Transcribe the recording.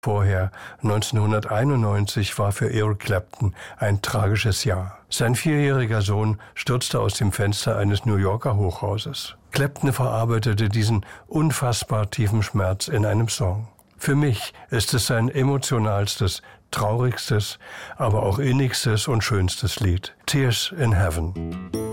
Vorher, 1991, war für Eric Clapton ein tragisches Jahr. Sein 4-jähriger Sohn stürzte aus dem Fenster eines New Yorker Hochhauses. Clapton verarbeitete diesen unfassbar tiefen Schmerz in einem Song. Für mich ist es sein emotionalstes, traurigstes, aber auch innigstes und schönstes Lied. Tears in Heaven.